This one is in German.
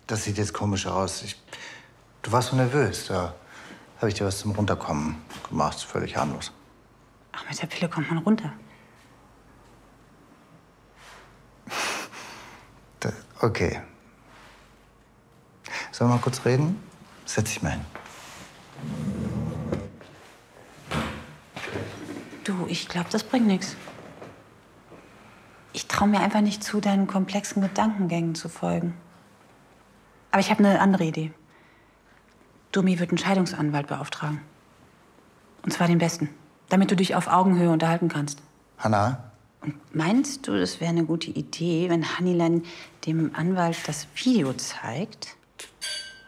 Das sieht jetzt komisch aus. Du warst so nervös. Da habe ich dir was zum Runterkommen gemacht. Völlig harmlos. Ach, mit der Pille kommt man runter. Okay. Sollen wir mal kurz reden? Setz dich mal hin. Du, ich glaube, das bringt nichts. Ich traue mir einfach nicht zu, deinen komplexen Gedankengängen zu folgen. Aber ich habe eine andere Idee. Domi wird einen Scheidungsanwalt beauftragen. Und zwar den besten, damit du dich auf Augenhöhe unterhalten kannst. Hanna? Und meinst du, das wäre eine gute Idee, wenn Hannilein dem Anwalt das Video zeigt?